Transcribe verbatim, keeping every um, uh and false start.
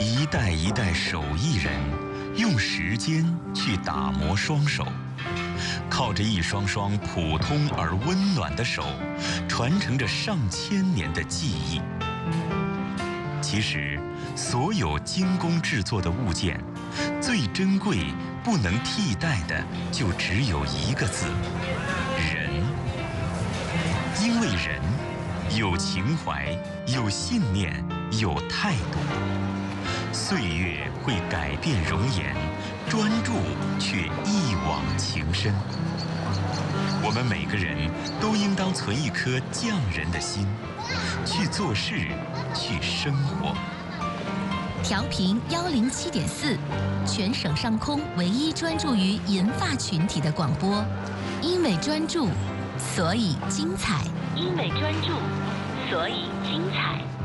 一代一代手艺人用时间去打磨双手，靠着一双双普通而温暖的手，传承着上千年的技艺。其实，所有精工制作的物件，最珍贵、不能替代的，就只有一个字：人。因为人有情怀，有信念，有态度。岁月会改变容颜，专注却一往情深。我们每个人都应当存一颗匠人的心，去做事，去生活。 调频幺零七点四，全省上空唯一专注于银发群体的广播。因为专注，所以精彩。因为专注，所以精彩。